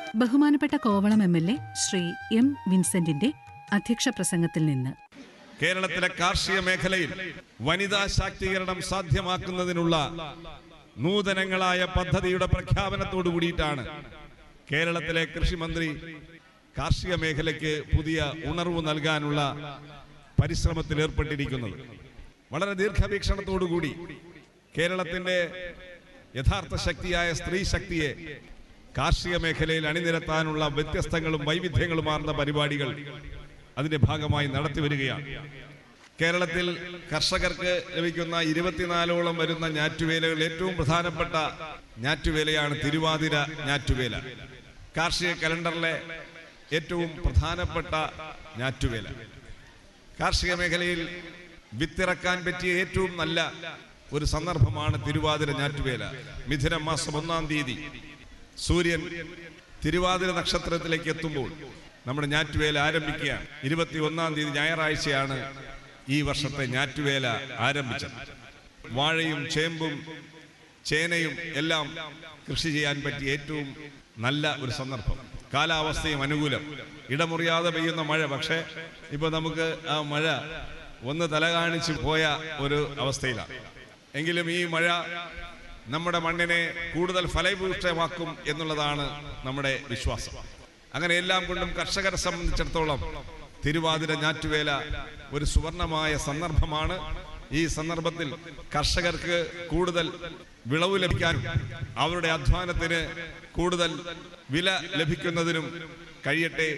ബഹുമാനപ്പെട്ട Kovalam MLA Shri M. വിൻസെന്റിന്റെ അധ്യക്ഷ പ്രസംഗത്തിൽ നിന്ന് കേരളത്തിലെ കാർഷിക മേഖലയിൽ വനിതാ ശാക്തീകരണം സാധ്യമാക്കുന്നതിനുള്ള നൂതനങ്ങളായ പദ്ധതിയുടെ പ്രഖ്യാപനത്തോടു കൂടിയിട്ടാണ് കേരളത്തിലെ കൃഷിമന്ത്രി കാർഷിക മേഖലയ്ക്ക് പുതിയ ഉണർവ് നൽകാനുള്ള പരിശ്രമത്തിൽ ഏർപ്പെട്ടിരിക്കുന്നത്. വളരെ ദീർഘവീക്ഷണത്തോടുകൂടി കേരളത്തിന്റെ യഥാർത്ഥ ശക്തിയായ സ്ത്രീ ശക്തിയെ കാർഷിക മേഖലയിൽ അണിനിരത്താനുള്ള വ്യത്യസ്തങ്ങളും വൈവിധ്യങ്ങളുമാർന്ന പരിപാടികൾ അതിന്റെ ഭാഗമായി നടത്തിവരികയാണ്. കേരളത്തിൽ കർഷകർക്ക് ലഭിക്കുന്ന 24ഓളം വരുന്ന ഞാറ്റുവേലകൾ ഏറ്റവും പ്രധാനപ്പെട്ട ഞാറ്റുവേലയാണ് തിരുവാതിര ഞാറ്റുവേല. കാർഷിക കലണ്ടറിലെ ഏറ്റവും പ്രധാനപ്പെട്ട ഞാറ്റുവേല. കാർഷിക മേഖലയിൽ വിത്തിറക്കാൻ പറ്റിയ ഏറ്റവും നല്ല ഒരു സന്ദർഭമാണ് തിരുവാതിര ഞാറ്റുവേല. മിഥുനം മാസം 1-ാം തീയതി സൂര്യൻ തിരുവാതിര നക്ഷത്രത്തിലേക്ക് എത്തുമ്പോൾ നമ്മുടെ ഞാറ്റുവേല ആരംഭിക്കുകയാണ്. 21-ാം തീയതി ഞായറാഴ്ചയാണ് ഈ വർഷത്തെ ഞാറ്റുവേല ആരംഭിച്ചത്. വാഴയും ചേമ്പും ചേനയും എല്ലാം കൃഷി ചെയ്യാൻ പറ്റിയ ഏറ്റവും നല്ല ഒരു സന്ദർഭം. കാലാവസ്ഥയും അനുകൂലം, ഇടമുറിയാതെ പെയ്യുന്ന മഴ. പക്ഷേ ഇപ്പൊ നമുക്ക് ആ മഴ ഒന്ന് തലകാണിച്ചു പോയ ഒരു അവസ്ഥയിലാണ്. എങ്കിലും ഈ മഴ നമ്മുടെ മണ്ണിനെ കൂടുതൽ ഫലഭൂയിഷ്ഠമാക്കും എന്നുള്ളതാണ് നമ്മുടെ വിശ്വാസം. അങ്ങനെ എല്ലാം കൊണ്ടും കർഷകരെ സംബന്ധിച്ചിടത്തോളം തിരുവാതിര ഞാറ്റുവേല ഒരു സുവർണമായ സന്ദർഭമാണ്. ഈ സന്ദർഭത്തിൽ കർഷകർക്ക് കൂടുതൽ വിളവ് ലഭിക്കാനും അവരുടെ അധ്വാനത്തിന് കൂടുതൽ വില ലഭിക്കുന്നതിനും കഴിയട്ടെ.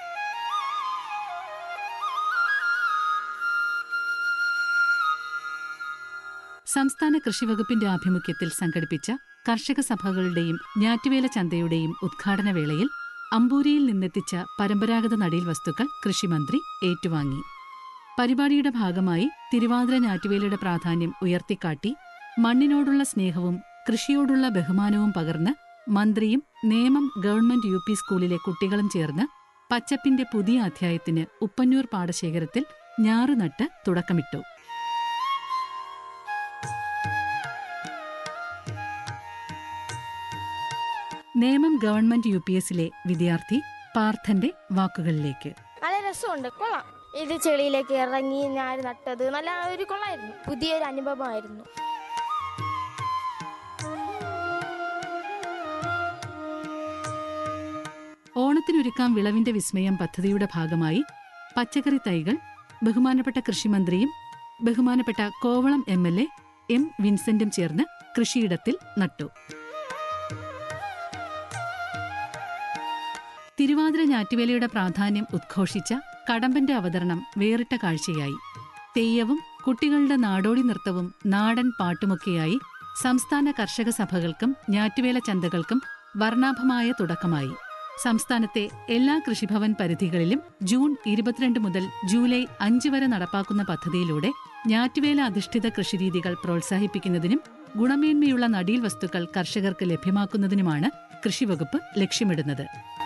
സംസ്ഥാന കൃഷിവകുപ്പിന്റെ ആഭിമുഖ്യത്തിൽ സംഘടിപ്പിച്ച കർഷക സഭകളുടെയും ഞാറ്റുവേല ചന്തയുടെയും ഉദ്ഘാടന വേളയിൽ അമ്പൂരിയിൽ നിന്നെത്തിച്ച പരമ്പരാഗത നടീൽ വസ്തുക്കൾ കൃഷിമന്ത്രി ഏറ്റുവാങ്ങി. പരിപാടിയുടെ ഭാഗമായി തിരുവാതിര ഞാറ്റുവേലയുടെ പ്രാധാന്യം ഉയർത്തിക്കാട്ടി മണ്ണിനോടുള്ള സ്നേഹവും കൃഷിയോടുള്ള ബഹുമാനവും പകർന്ന് മന്ത്രിയും നേമം ഗവൺമെന്റ് UP സ്കൂളിലെ കുട്ടികളും ചേർന്ന് പച്ചപ്പിന്റെ പുതിയ അധ്യായത്തിന് ഉപ്പന്നൂർ പാടശേഖരത്തിൽ ഞാറുനട്ട് തുടക്കമിട്ടു. നേമം ഗവൺമെന്റ് UPSലെ വിദ്യാർത്ഥി പാർത്ഥന്റെ വാക്കുകളിലേക്ക്. നല്ല രസമുണ്ട്, കൊള്ളാം. ഇത് ചെളിയിലേക്ക് ഇറങ്ങി ഞാൻ നട്ടത് നല്ല ഒരു കൊള്ളായിരുന്നു, പുതിയൊരു അനുഭവമായിരുന്നു. ഓണത്തിനൊരുക്കാം വിളവിന്റെ വിസ്മയം പദ്ധതിയുടെ ഭാഗമായി പച്ചക്കറി തൈകൾ ബഹുമാനപ്പെട്ട കൃഷിമന്ത്രിയും ബഹുമാനപ്പെട്ട കോവളം MLA M. വിൻസെന്റും ചേർന്ന് കൃഷിയിടത്തിൽ നട്ടു. തിരുവാതിര ഞാറ്റുവേലയുടെ പ്രാധാന്യം ഉദ്ഘോഷിച്ച കടമ്പന്റെ അവതരണം വേറിട്ട കാഴ്ചയായി. തെയ്യവും കുട്ടികളുടെ നാടോടി നൃത്തവും നാടൻ പാട്ടുമൊക്കെയായി സംസ്ഥാന കർഷക സഭകൾക്കും ഞാറ്റുവേല ചന്തകൾക്കും വർണ്ണാഭമായ തുടക്കമായി. സംസ്ഥാനത്തെ എല്ലാ കൃഷിഭവൻ പരിധികളിലും ജൂൺ 22 മുതൽ ജൂലൈ 5 വരെ നടപ്പാക്കുന്ന പദ്ധതിയിലൂടെ ഞാറ്റുവേല അധിഷ്ഠിത കൃഷിരീതികൾ പ്രോത്സാഹിപ്പിക്കുന്നതിനും ഗുണമേന്മയുള്ള നടീൽ വസ്തുക്കൾ കർഷകർക്ക് ലഭ്യമാക്കുന്നതിനുമാണ് കൃഷിവകുപ്പ് ലക്ഷ്യമിടുന്നത്.